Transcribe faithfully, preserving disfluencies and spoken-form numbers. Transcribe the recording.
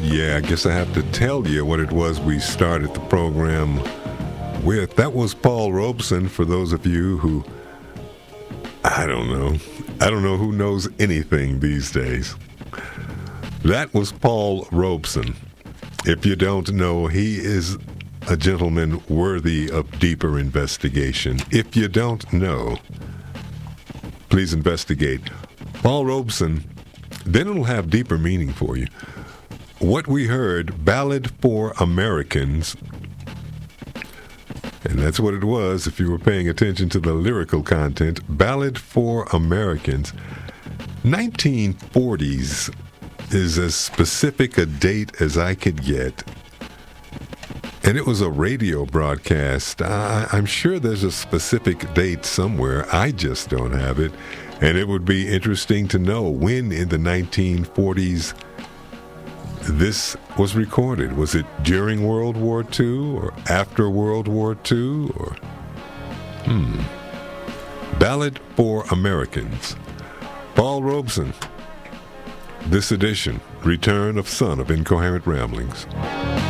Yeah, I guess I have to tell you what it was we started the program with. That was Paul Robeson, for those of you who, I don't know, I don't know who knows anything these days. That was Paul Robeson. If you don't know, he is a gentleman worthy of deeper investigation. If you don't know, please investigate. Paul Robeson, then it'll have deeper meaning for you. What we heard, Ballad for Americans, and that's what it was if you were paying attention to the lyrical content, Ballad for Americans. nineteen forties is as specific a date as I could get. And it was a radio broadcast. I, I'm sure there's a specific date somewhere. I just don't have it. And it would be interesting to know when in the nineteen forties this was recorded. Was it during World War Two or after World War Two? Or, hmm. Ballad for Americans. Paul Robeson. This edition, Return of Son of Incoherent Ramblings.